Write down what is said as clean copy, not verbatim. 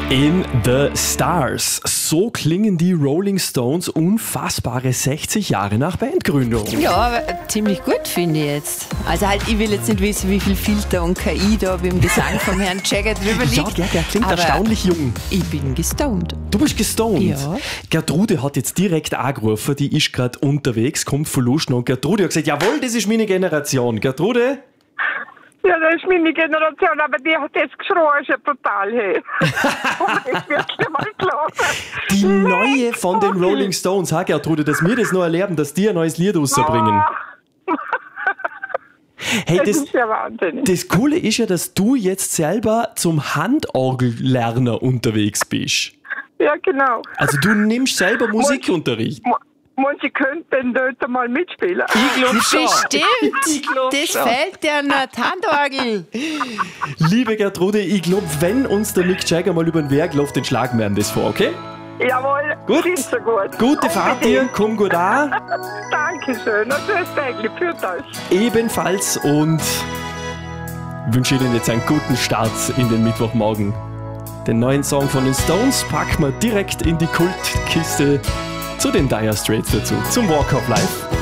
In the Stars. So klingen die Rolling Stones unfassbare 60 Jahre nach Bandgründung. Ja, aber ziemlich gut finde ich jetzt. Also halt, ich will jetzt nicht wissen, wie viel Filter und KI da beim Gesang vom Herrn Jagger drüber liegt. Ja, der klingt aber erstaunlich jung. Ich bin gestoned. Du bist gestoned? Ja. Gertrude hat jetzt direkt angerufen, die ist gerade unterwegs, kommt von Luschen und Gertrude hat gesagt, jawohl, das ist meine Generation. Gertrude? Ja, das ist meine Generation, aber die hat jetzt geschrien, ist ja total hey. Ich wirklich mal klar. Die neue von den Rolling Stones, ha Gertrude, dass wir das noch erleben, dass die ein neues Lied rausbringen. Hey, Das ist ja wahnsinnig. das Coole ist ja, dass du jetzt selber zum Handorgellerner unterwegs bist. Ja, genau. Also du nimmst selber Musikunterricht. Und sie könnten dort mal mitspielen. Ich glaube Bestimmt. glaub Das schon. fällt dir an der Handorgel. Liebe Gertrude, ich glaube, wenn uns der Mick Jagger mal über den Weg läuft, dann schlagen wir ihm das vor, okay? Jawohl, Gut. sind so gut. Gute Fahrt dir, komm gut an. Dankeschön. Und das täglich führt euch. Ebenfalls und wünsche Ihnen jetzt einen guten Start in den Mittwochmorgen. Den neuen Song von den Stones packen wir direkt in die Kultkiste zu den Dire Straits dazu, zum Walk of Life.